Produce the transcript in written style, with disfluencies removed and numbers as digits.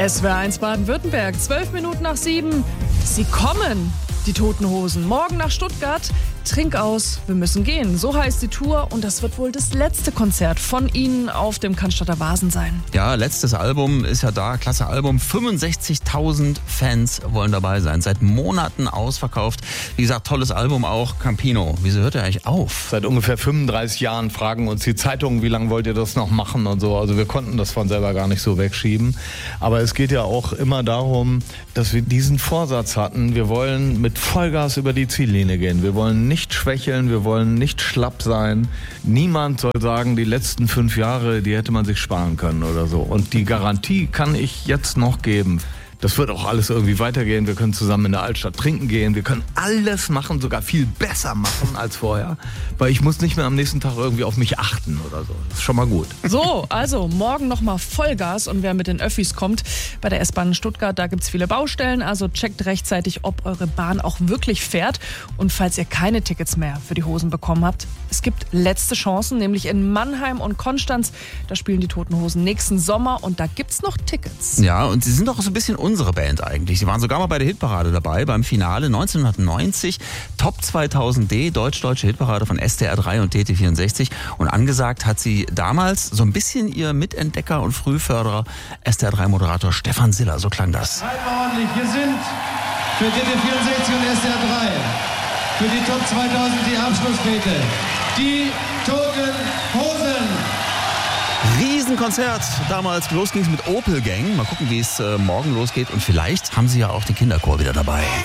SWR1 Baden-Württemberg, 12 Minuten nach 7. Sie kommen, die Toten Hosen. Morgen nach Stuttgart. Trink aus, wir müssen gehen. So heißt die Tour und das wird wohl das letzte Konzert von Ihnen auf dem Cannstatter Vasen sein. Ja, letztes Album ist ja da, klasse Album. 65.000 Fans wollen dabei sein. Seit Monaten ausverkauft. Wie gesagt, tolles Album auch. Campino, wieso hört er eigentlich auf? Seit ungefähr 35 Jahren fragen uns die Zeitungen, wie lange wollt ihr das noch machen und so. Also wir konnten das von selber gar nicht so wegschieben. Aber es geht ja auch immer darum, dass wir diesen Vorsatz hatten, wir wollen mit Vollgas über die Ziellinie gehen. Wir wollen nicht schwächeln, wir wollen nicht schlapp sein. Niemand soll sagen, die letzten 5 Jahre, die hätte man sich sparen können oder so. Und die Garantie kann ich jetzt noch geben. Das wird auch alles irgendwie weitergehen. Wir können zusammen in der Altstadt trinken gehen. Wir können alles machen, sogar viel besser machen als vorher. Weil ich muss nicht mehr am nächsten Tag irgendwie auf mich achten oder so. Das ist schon mal gut. So, also morgen nochmal Vollgas. Und wer mit den Öffis kommt, bei der S-Bahn in Stuttgart, da gibt es viele Baustellen. Also checkt rechtzeitig, ob eure Bahn auch wirklich fährt. Und falls ihr keine Tickets mehr für die Hosen bekommen habt, es gibt letzte Chancen, nämlich in Mannheim und Konstanz. Da spielen die Toten Hosen nächsten Sommer und da gibt's noch Tickets. Ja, und sie sind doch so ein bisschen unsere Band eigentlich. Sie waren sogar mal bei der Hitparade dabei, beim Finale 1990. Top 2000D, deutsch-deutsche Hitparade von SDR 3 und DT64. Und angesagt hat sie damals so ein bisschen ihr Mitentdecker und Frühförderer, SDR 3-Moderator Stefan Siller. So klang das. Halt mal ordentlich. Wir sind für DT64 und SDR 3 für die Top 2000 die Abschlussfete. Die Toten Hosen. Riesenkonzert. Damals los ging es mit Opel Gang. Mal gucken, wie es morgen losgeht. Und vielleicht haben sie ja auch den Kinderchor wieder dabei.